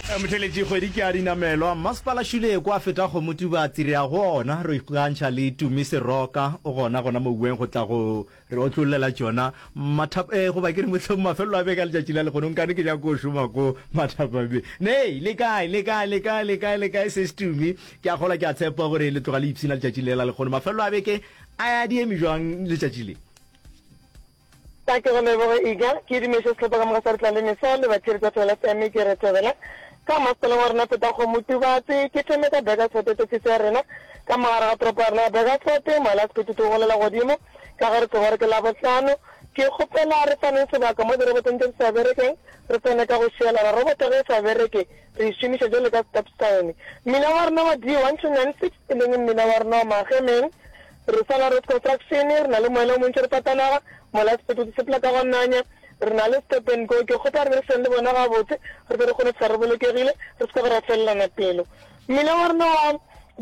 Motheletši kgwedi ke a dinamelwa Masepala Shule kwa feta go motuba tsire ya gona re ikgantšha le Tumise Roka o gona mo bueng go tla go re otlollela tsona mathapa go ba ke re motlho mafelo a be ka letšatši la le gone nkane ke ja go šoma go mathapa be nei le kae se Stumi ke a gola ke a tshepa gore le tloga le ipsina letšatši le la le gone mafelo a be ke a di eme jwang letšatši le ta ke gone bo iga ke di mese se ka mo sa tla le mesole ba tshirtsa tsela tsa me ke re tsela ka masepala wa rena peta go motivatse ke tsheme ka daga tsote to se rena ka mara ga troparna daga tsote mala se to go lela godimo ka gare ke gore ke la botlano ke gopela re tsane se ba ka mo dire boteng sa bereke re tsene ka go shela ra robot re sa bereke re shimisha jole ka stop sign mina wa rena wa D1296 e leng mina wa rena ma gemeng re sala road construction re na le moelo mo ntse patana mola se to se pla ka gonanya re na le step and go ke gopela re se le bona ga botse re re gone tsara bolokegile re se ka ra fella na pelo mina wa rena wa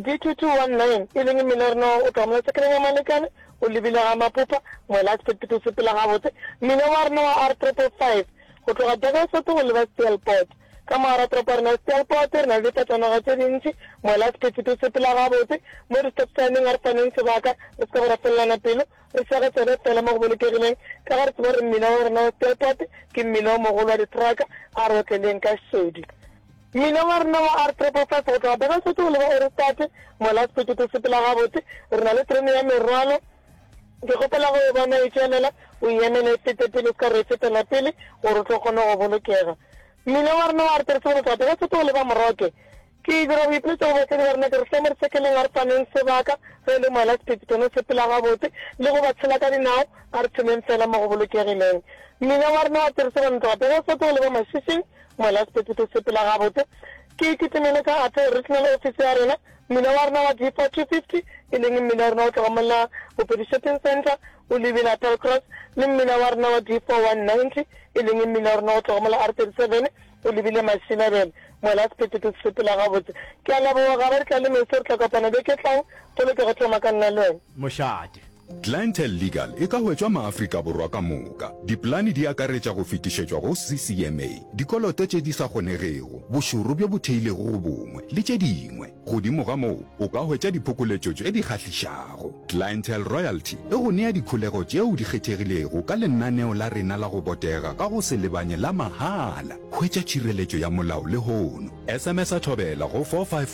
D2219 e leng mina rena o tsamla se krenga malekane o lebile ga mapupa mola se to se pla ga botse mina wa rena wa R355 go tloga daga se to le ba steel port ka mara troparna steel port na le tsana ga tse dintsi mola se to se pla ga botse mo re stop signing ar paneng se baka re se ka ra fella na pelo re se ga tsere tela mo go bolokegileng ka gare se re mina wa rena steel port ke mina mo go la di truck a re tleng ka sodi mina wa rena wa R355 go tloga daga se to le ba re start mola se to se pla ga botse re na le trene ya merwalo ke gopela go bona e tšelela o yemele fete pele ka re fetela pele gore tlo kgona go bolokega mina wa rena wa R355 go tloga se to le ba moroke ke dira go ipletsa go tsena rena ke re semer se keleng ar paneng se baka re le mala se tone se pela ga botse le go ba tshela ka dinao a re tsemen fela mo go bolokegileng mina wa rena wa R355 go tloga se to le ba mashising mala se se pela ga botse ke temele ka ate regional office ya rena mina wa rena wa D4250 e leng mina wa rena o tlogamela Bopedi Shopping Center o lebile Telcross le mina wa rena wa D4190 e leng mina wa rena o tlogamela R37 o lebile Masinabele mola se se pela ga botse ke a leboga ga re tla le mese re tla kopana be ke tlang tole ke go tloma ka nna le wena moshadi Clientele Legal e ka hwetšwa maAfrika borwa ka moka. Diplani di akaretša go fetišetšwa go CCMA, dikoloto tše di sa kgonegego, bošoro bjo bo theilego go bongwe, le tše dingwe. Godimo ga moo, o ka hwetša diphokoletšo tše di kgahlišago. Clientele Royalty e go nea dikholego tšeo di kgethegilego ka lenaneo la rena la go botega ka go se lebanye la mahala. Hwetša tšhireletšo ya molao le hono. SMS a thobela go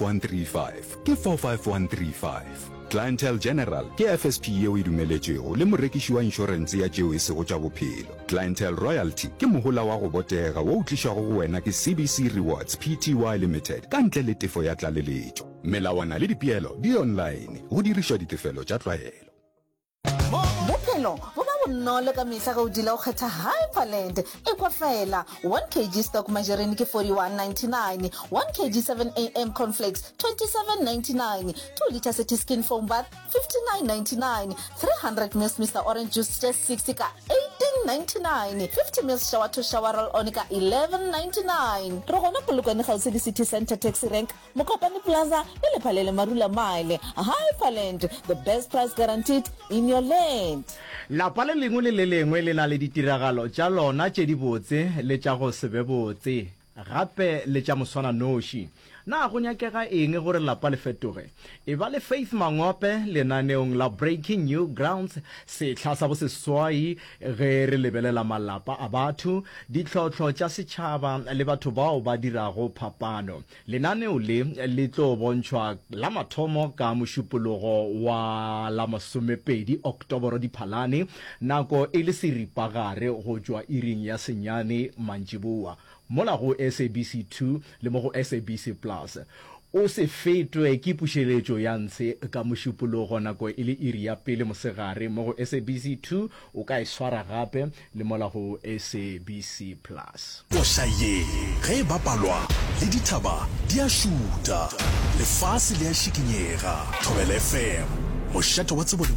45135 ke 45135. Clientele General ke FSP yeo e dumeletšego le morekiši wa inšorense ya tšeo e sego tša bophelo. Clientele Royalty ke mohola wa go botega wo o tlišago go wena ke CBC Rewards Pty Limited ka ntle le tefo ya tlaleletšo. Melawana le dipeelo di online go dirišwa ditefelo tša tlwaelo. Bophelo bo ba bonolo ka mehla ga o dila o kgetha Hyperland e kwa fela 1 kg stock margarine ke 41.99 1 kg 7 am cornflakes 27.99 2 liter city skin foam bath 59.99 300 ml Mr Orange juice just 60 ka 18.99 50 ml shower to shower roll on ka 11.99 re gona polokwane ga o se di city center taxi rank Mokopane Plaza le lephalele Marula Mile. Hyperland, the best price guaranteed in your land. lapa le lengwe le lengwe le na le ditiragalo tša lona tše di botse le tša go se be botse gape le tša moswana noši na go nyakega eng gore lapa le fetoge e ba le Faith Mangope lenaneong la Breaking New Grounds sehla sa boseswai ge re lebelela malapa a batho ditlhotlho tša setšhaba le batho bao ba dirago phapano lenaneo le tlo bontšhwa la mathomo ka mošupologo wa la 12 Oktoboro diphalane nako e le seripagare go tšwa iring ya senyane mantšiboa mola go SABC2 le mo go SABC Plus o se fetwe ke pušeletšo ya ntshe ka mošupologo nako e le iri ya pele mosegare mo go SABC2 o ka e swara gape le mola go SABC Plus Oshaye ge bapalwa le dithaba di a šuta lefase le a šikinyega Thobela FM mošato wa tsebo